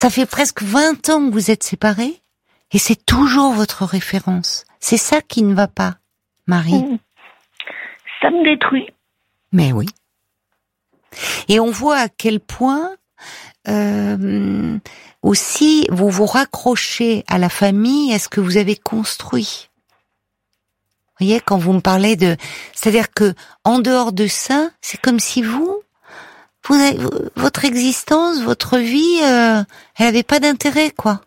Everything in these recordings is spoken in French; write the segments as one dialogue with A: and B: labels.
A: Ça fait presque 20 ans que vous êtes séparés et c'est toujours votre référence. C'est ça qui ne va pas, Marie.
B: Ça me détruit.
A: Mais oui. Et on voit à quel point aussi vous vous raccrochez à la famille, à ce que vous avez construit. Vous voyez, quand vous me parlez c'est-à-dire que en dehors de ça, c'est comme si votre existence, votre vie, elle avait pas d'intérêt, quoi.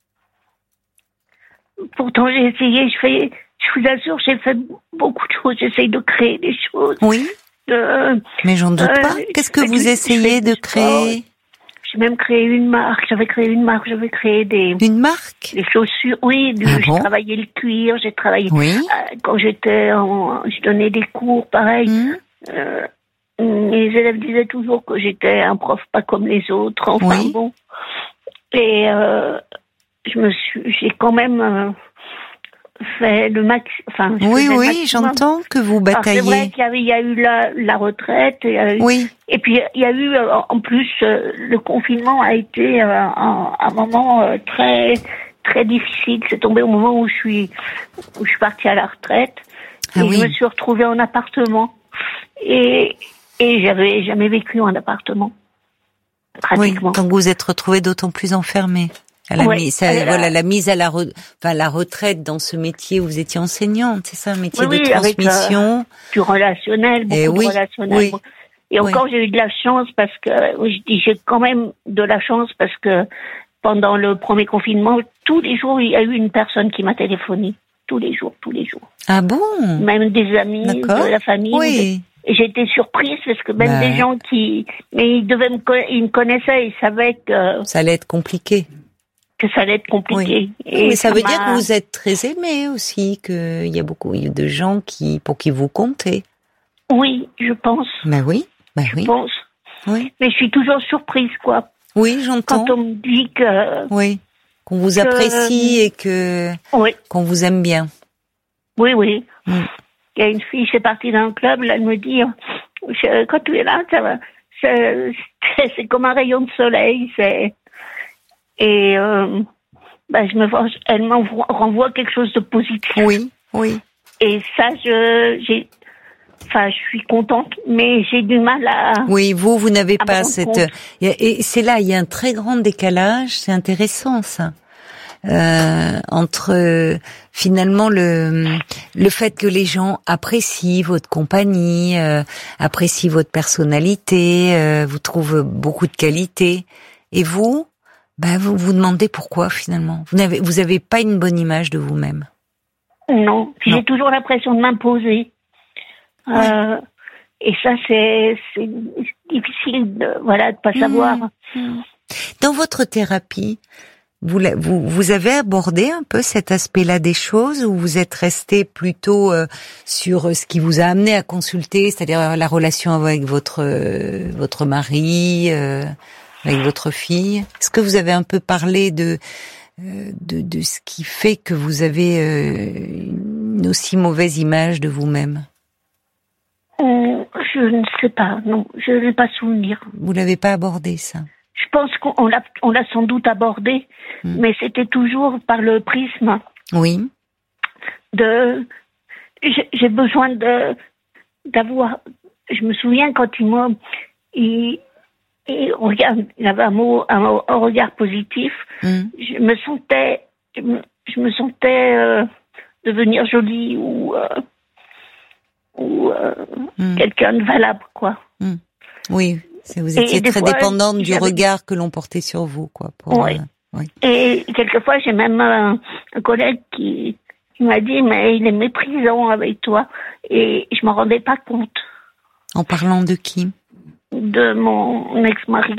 B: Pourtant, j'ai essayé, je vous assure, j'ai fait beaucoup de choses, j'essaye de créer des choses.
A: Oui. Mais j'en doute pas. Qu'est-ce que vous essayez de créer?
B: J'ai même créé une marque, j'avais créé
A: Une marque?
B: Des chaussures, oui, j'ai travaillé le cuir, j'ai travaillé, quand je donnais des cours, pareil. Les élèves disaient toujours que j'étais un prof pas comme les autres, enfin bon. Et, j'ai quand même, fait le max, enfin.
A: Oui, j'entends que vous bataillez.
B: Alors, c'est vrai qu'il y a eu la retraite. Et puis, il y a eu, en plus, le confinement a été un moment très, très difficile. C'est tombé au moment où je suis partie à la retraite. Je me suis retrouvée en appartement. Et j'avais jamais vécu en appartement. Pratiquement.
A: Oui, donc vous êtes retrouvée d'autant plus enfermée. La mise à la retraite dans ce métier où vous étiez enseignante, c'est ça, un métier de transmission.
B: Avec, du relationnel, beaucoup de relationnel. Et encore, j'ai eu de la chance parce que, j'ai quand même de la chance parce que pendant le premier confinement, tous les jours, il y a eu une personne qui m'a téléphoné. Tous les jours.
A: Ah bon?
B: Même des amis, de la famille.
A: Oui.
B: Et j'étais surprise parce que même des gens mais ils me connaissaient, ils savaient que
A: ça allait être compliqué.
B: Oui.
A: Et mais ça veut dire que vous êtes très aimé aussi, qu'il y a beaucoup de gens pour qui vous comptez.
B: Oui, je pense.
A: Je
B: pense.
A: Oui.
B: Mais je suis toujours surprise, quoi.
A: Oui, j'entends.
B: Quand on me dit que...
A: Oui. Qu'on vous apprécie et qu'on vous aime bien.
B: Oui. Il y a une fille, je suis partie d'un club, là, elle me dit, quand tu es là, c'est comme un rayon de soleil, et elle m'en renvoie quelque chose de positif.
A: Oui.
B: Et ça, je suis contente, mais j'ai du mal à...
A: Oui, vous n'avez pas cette... Et c'est là, il y a un très grand décalage, c'est intéressant ça. Entre finalement le fait que les gens apprécient votre compagnie, apprécient votre personnalité, vous trouvent beaucoup de qualité, et vous vous demandez pourquoi finalement. Vous avez pas une bonne image de vous-même.
B: Non, j'ai toujours l'impression de m'imposer. Et ça, c'est difficile de pas savoir.
A: Dans votre thérapie, vous avez abordé un peu cet aspect-là des choses, ou vous êtes resté plutôt sur ce qui vous a amené à consulter, c'est-à-dire la relation avec votre mari, avec votre fille? Est-ce que vous avez un peu parlé de ce qui fait que vous avez une aussi mauvaise image de vous-même?
B: Je ne sais pas, non, je n'ai pas souvenir.
A: Vous l'avez pas abordé, ça?
B: Je pense qu'on l'a sans doute abordé, mais c'était toujours par le prisme.
A: Oui.
B: J'ai besoin d'avoir. Je me souviens quand il avait un regard positif. Je me sentais devenir jolie ou quelqu'un de valable, quoi.
A: Oui. Vous étiez très dépendante du regard que l'on portait sur vous, quoi.
B: Et quelquefois, j'ai même un collègue qui m'a dit, mais il est méprisant avec toi. Et je m'en rendais pas compte.
A: En parlant de qui?
B: De mon ex-mari.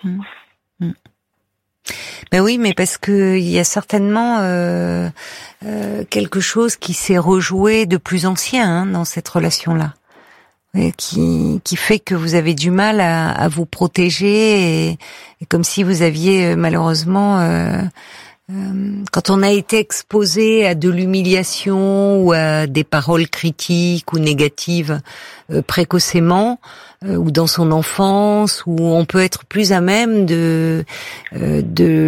A: Ben oui, mais parce que il y a certainement quelque chose qui s'est rejoué de plus ancien dans cette relation-là. Et qui fait que vous avez du mal à vous protéger, et comme si vous aviez malheureusement quand on a été exposé à de l'humiliation ou à des paroles critiques ou négatives précocement, ou dans son enfance, où on peut être plus à même de